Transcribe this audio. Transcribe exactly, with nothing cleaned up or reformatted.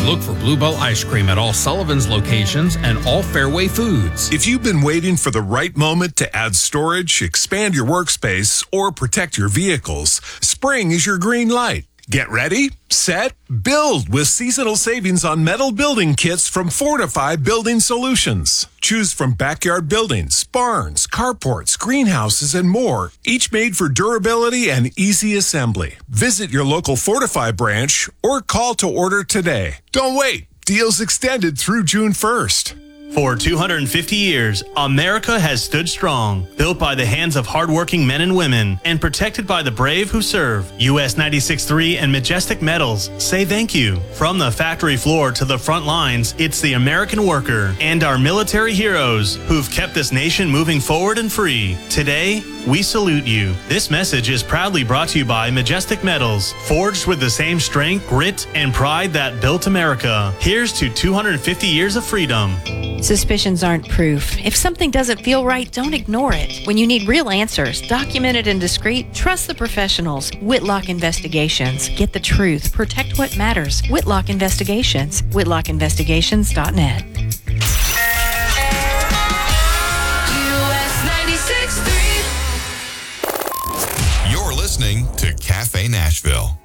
Look for Bluebell Ice Cream at all Sullivan's locations and all Fairway Foods. If you've been waiting for the right moment to add storage, expand your workspace, or protect your vehicles, spring is your green light. Get ready, set, build with seasonal savings on metal building kits from Fortify Building Solutions. Choose from backyard buildings, barns, carports, greenhouses, and more, each made for durability and easy assembly. Visit your local Fortify branch or call to order today. Don't wait. Deals extended through June first. For two hundred fifty years, America has stood strong, built by the hands of hardworking men and women, and protected by the brave who serve. U S ninety-six point three and Majestic Metals say thank you. From the factory floor to the front lines, it's the American worker and our military heroes who've kept this nation moving forward and free. Today, we salute you. This message is proudly brought to you by Majestic Metals, forged with the same strength, grit, and pride that built America. Here's to two hundred fifty years of freedom. Suspicions aren't proof. If something doesn't feel right, don't ignore it. When you need real answers, documented and discreet, trust the professionals. Whitlock Investigations. Get the truth. Protect what matters. Whitlock Investigations. whitlock investigations dot net. U S ninety-six point three. You're listening to Cafe Nashville.